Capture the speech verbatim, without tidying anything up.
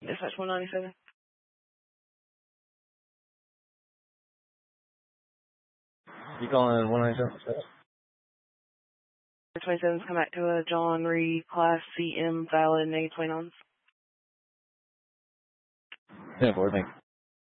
Dispatch one ninety-seven. You calling one ninety-seven? twenty-sevens come back to a John Reed Class C M valid negative twenty-nines. Yeah, four, thanks.